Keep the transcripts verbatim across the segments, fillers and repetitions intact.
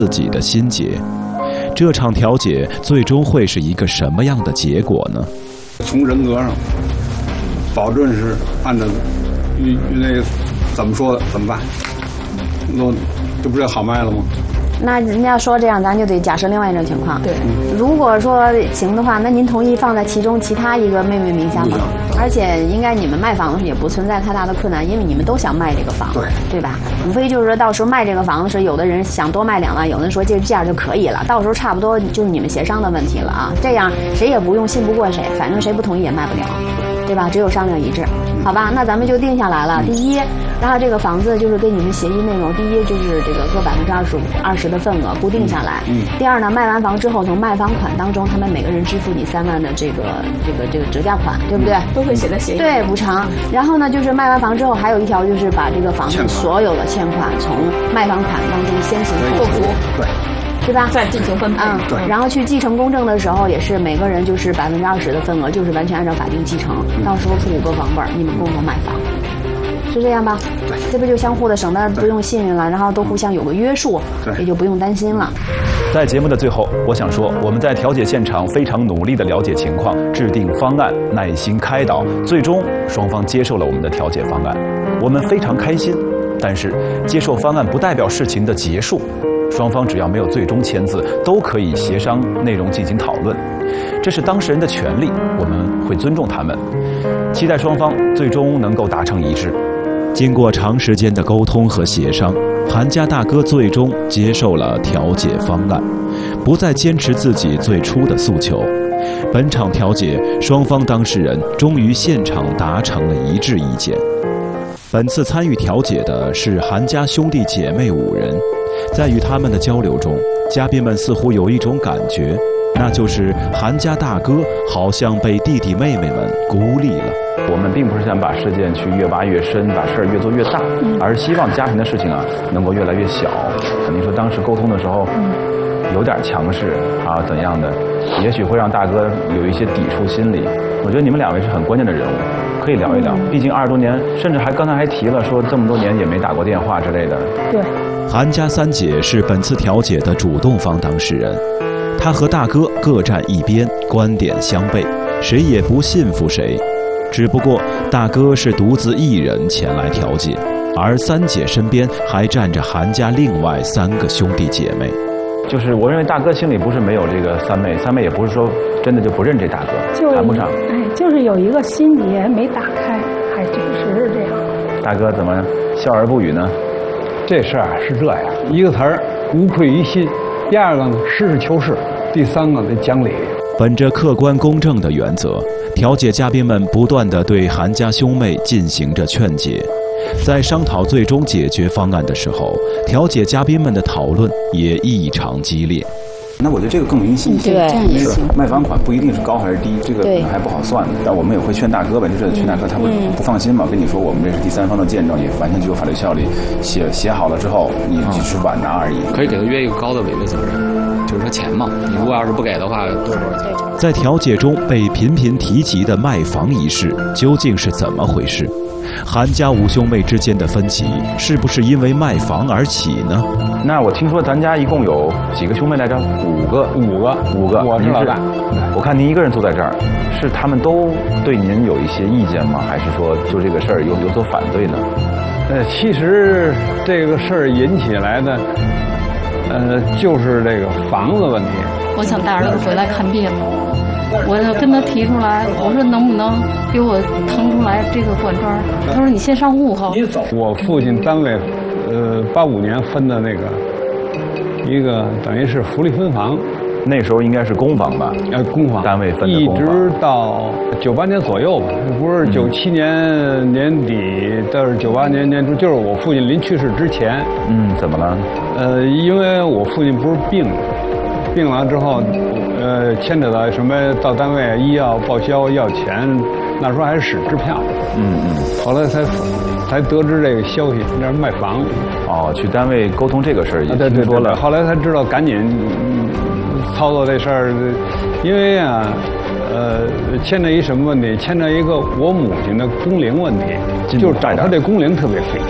自己的心结。这场调解最终会是一个什么样的结果呢？ 从人格上，保证是按照那个怎么说的怎么办？那这不是好卖了吗？ 那人家说这样，咱就得假设另外一种情况。 对， 如果说行的话，那您同意放在其中其他一个妹妹名下吗？而且应该你们卖房子也不存在太大的困难，因为你们都想卖这个房子，对对吧？无非就是说到时候卖这个房子时，有的人想多卖两万，有的人说这这样就可以了，到时候差不多就是你们协商的问题了啊。这样谁也不用信不过谁，反正谁不同意也卖不了，对吧？只有商量一致，好吧？那咱们就定下来了。第一，然后这个房子就是跟你们协议内容，第一就是这个各百分之二十五二十的份额固定下来。嗯。第二呢，卖完房之后，从卖房款当中，他们每个人支付你三万的这个这个这个折价款，对不对？ 都会写在协议。 对，补偿。然后呢，就是卖完房之后，还有一条就是把这个房子所有的欠款从卖房款当中先行扣除。 对。 对吧？ 再进行分配。 嗯，对。然后去继承公证的时候，也是每个人就是百分之二十的份额，就是完全按照法定继承。到时候出五个房本，你们共同买房。是这样吧？对，这不就相互的省得不用信任了，然后都互相有个约束，也就不用担心了。 在节目的最后，我想说，我们在调解现场非常努力地了解情况，制定方案，耐心开导，最终双方接受了我们的调解方案，我们非常开心。但是，接受方案不代表事情的结束，双方只要没有最终签字，都可以协商内容进行讨论，这是当事人的权利，我们会尊重他们，期待双方最终能够达成一致。 经过长时间的沟通和协商，韩家大哥最终接受了调解方案，不再坚持自己最初的诉求。本场调解，双方当事人终于现场达成了一致意见。本次参与调解的是韩家兄弟姐妹五人，在与他们的交流中，嘉宾们似乎有一种感觉，那就是韩家大哥好像被弟弟妹妹们孤立了。 我们并不是想把事件去越挖越深，把事儿越做越大，而是希望家庭的事情啊能够越来越小。您说当时沟通的时候有点强势啊怎样的，也许会让大哥有一些抵触心理。我觉得你们两位是很关键的人物，可以聊一聊。毕竟二十多年，甚至还刚才还提了说这么多年也没打过电话之类的。 对。 韩家三姐是本次调解的主动方当事人，她和大哥各站一边，观点相悖，谁也不信服谁。只不过大哥是独自一人前来调解，而三姐身边还站着韩家另外三个兄弟姐妹。 就是我认为大哥心里不是没有这个三妹，三妹也不是说真的就不认这大哥，谈不上。 哎，就是有一个心结没打开，还确实是这样。 大哥怎么笑而不语呢？ 这事儿啊是这样，一个词儿无愧于心，第二个呢实事求是，第三个得讲理。 本着客观公正的原则，调解嘉宾们不断地对韩家兄妹进行着劝解。在商讨最终解决方案的时候，调解嘉宾们的讨论也异常激烈。 那我觉得这个更明细一些， 对，这样也行。 卖房款不一定是高还是低，这个可能还不好算。但我们也会劝大哥呗，就是劝大哥，他不不放心嘛，跟你说我们这是第三方的见证，也完全具有法律效力。写写好了之后，你只是晚拿而已。 可以给他约一个高的违约责任，就是说钱嘛，你如果要是不给的话，多少钱？ 在调解中被频频提及的卖房一事，究竟是怎么回事？韩家五兄妹之间的分歧是不是因为卖房而起呢？ 那我听说咱家一共有几个兄妹来着？五个， 五个， 五个。 我是老大。 我看您一个人坐在这儿，是他们都对您有一些意见吗？还是说就这个事儿有有所反对呢？ 呃，其实这个事儿引起来的，呃，就是这个房子问题。 我想带儿子回来看病。我就跟他提出来，我说能不能给我腾出来这个管庄？他说你先上户口。 我父亲单位，呃，八五年分的那个一个等于是福利分房， 那时候应该是公房吧？ 呃，公房单位分的公房， 一直到九八年左右吧，不是九七年年底到九八年年初，就是我父亲临去世之前。 嗯，怎么了？ 呃，因为我父亲不是病了，病了之后。呃，牵扯到什么到单位医药报销要钱，那时候还是使支票。 嗯嗯。 后来才才得知这个消息，那是卖房。 哦，去单位沟通这个事儿也听说了、 啊。后来才知道赶紧、嗯、操作这事儿，因为啊，呃，牵扯一什么问题？牵扯一个我母亲的工龄问题，就是找他这工龄特别费劲。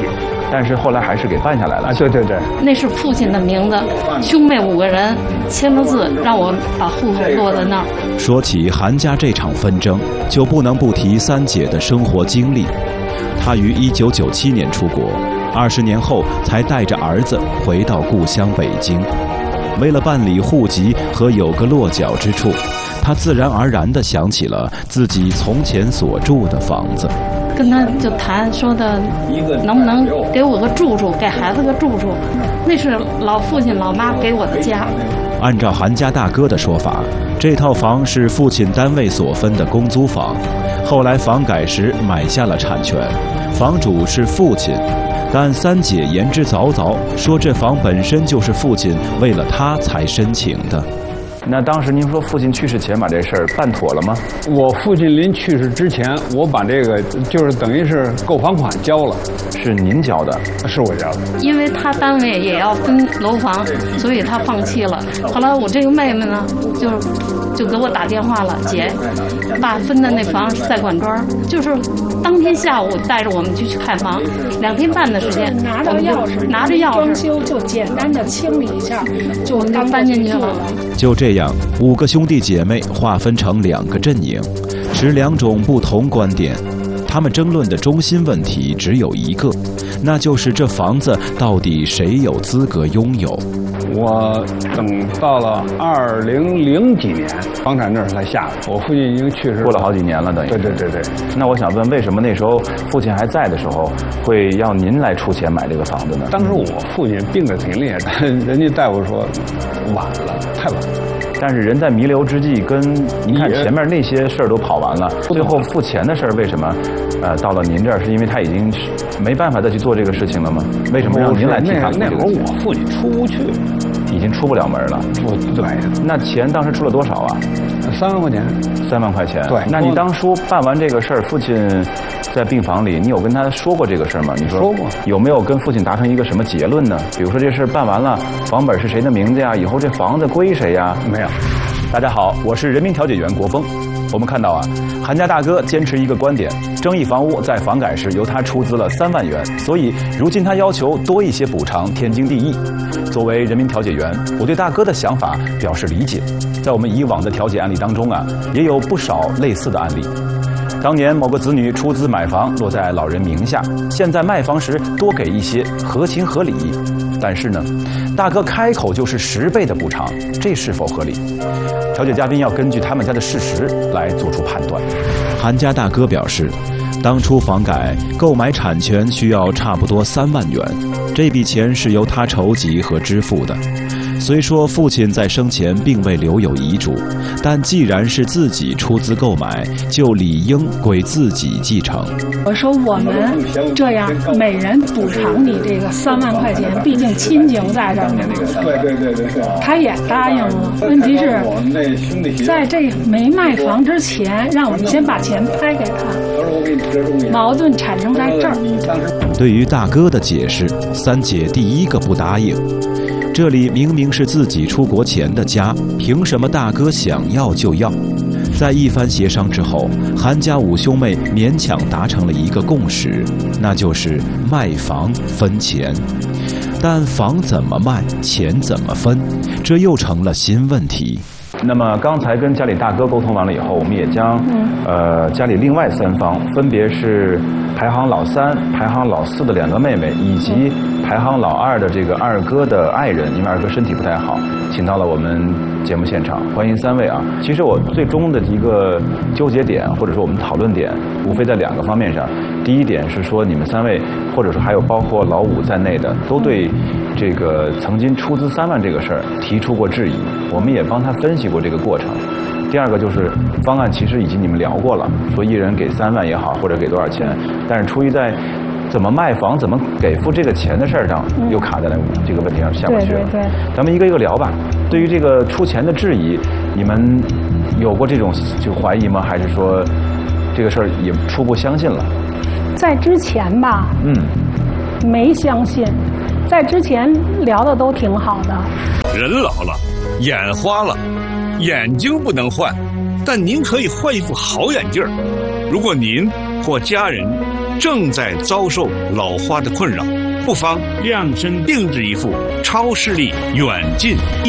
但是后来还是给办下来了。 啊，对对对， 那是父亲的名字，兄妹五个人签了字，让我把户口落在那儿。 说起韩家这场纷争，就不能不提三姐的生活经历。她于一九九七年出国，二十年后才带着儿子回到故乡北京。为了办理户籍和有个落脚之处，她自然而然地想起了自己从前所住的房子。 跟他就谈说的，能不能给我个住处，给孩子个住处，那是老父亲老妈给我的家。 按照韩家大哥的说法，这套房是父亲单位所分的公租房，后来房改时买下了产权，房主是父亲。但三姐言之凿凿，说这房本身就是父亲为了她才申请的。 那当时您说父亲去世前把这事儿办妥了吗？ 我父亲临去世之前，我把这个就是等于是购房款交了。 是您交的？ 是我交的。 因为他单位也要分楼房，所以他放弃了。后来我这个妹妹呢，就就给我打电话了，姐，爸分的那房是在管庄，就是当天下午带着我们去去看房，两天半的时间， 拿着钥匙， 拿着钥匙， 装修就简单的清理一下，就刚搬进去了。 就这样，五个兄弟姐妹划分成两个阵营，持两种不同观点。他们争论的中心问题只有一个，那就是这房子到底谁有资格拥有。 我等到了二零零几年，房产证才下的。我父亲已经去世过了好几年了，等于。 对对对对。 那我想问，为什么那时候父亲还在的时候，会要您来出钱买这个房子呢？ 当时我父亲病得挺厉害，但人家大夫说晚了，太晚了。 但是人在弥留之际，跟您看前面那些事儿都跑完了，最后付钱的事儿为什么，呃，到了您这儿，是因为他已经没办法再去做这个事情了吗？为什么让您来替他付这个钱？ 那会儿我父亲出不去， 已经出不了门了。 不对， 那钱当时出了多少啊？ 三万块钱。 三万块钱。 对。 那你当初办完这个事儿，父亲在病房里，你有跟他说过这个事儿吗？你说说过。 有没有跟父亲达成一个什么结论呢？比如说这事儿办完了，房本是谁的名字呀？以后这房子归谁呀？ 没有。 大家好，我是人民调解员国峰。我们看到啊，韩家大哥坚持一个观点，争议房屋在房改时由他出资了三万元，所以如今他要求多一些补偿，天经地义。作为人民调解员，我对大哥的想法表示理解。在我们以往的调解案例当中啊，也有不少类似的案例。当年某个子女出资买房落在老人名下，现在卖房时多给一些，合情合理。但是呢，大哥开口就是十倍的补偿，这是否合理？调解嘉宾要根据他们家的事实来做出判断。 韩家大哥表示，当初房改购买产权需要差不多三万元，这笔钱是由他筹集和支付的。虽说父亲在生前并未留有遗嘱，但既然是自己出资购买，就理应归自己继承。 我说我们这样每人补偿你这个三万块钱，毕竟亲情在这儿。 对对对对。 他也答应了，问题是，在这没卖房之前，让我们先把钱拍给他。矛盾产生在这儿。 对于大哥的解释，三姐第一个不答应。这里明明是自己出国前的家，凭什么大哥想要就要？在一番协商之后，韩家五兄妹勉强达成了一个共识，那就是卖房分钱。但房怎么卖，钱怎么分，这又成了新问题。 那么刚才跟家里大哥沟通完了以后，我们也将呃家里另外三方，分别是排行老三、排行老四的两个妹妹，以及排行老二的这个二哥的爱人，因为二哥身体不太好，请到了我们节目现场。欢迎三位啊！其实我最终的一个纠结点，或者说我们讨论点，无非在两个方面上。第一点是说，你们三位，或者说还有包括老五在内的，都对这个曾经出资三万这个事儿提出过质疑，我们也帮他分析过这个过程。第二个就是方案其实已经你们聊过了，说一人给三万也好，或者给多少钱，但是出于在怎么卖房、怎么给付这个钱的事儿上，又卡在了这个问题上下不去了。 对对对， 咱们一个一个聊吧。对于这个出钱的质疑，你们有过这种就怀疑吗？还是说这个事儿也初步相信了？ 在之前吧， 嗯， 没相信，在之前聊的都挺好的。 人老了，眼花了，眼睛不能换，但您可以换一副好眼镜儿。如果您或家人正在遭受老花的困扰， 不妨量身定制一副超视力远近一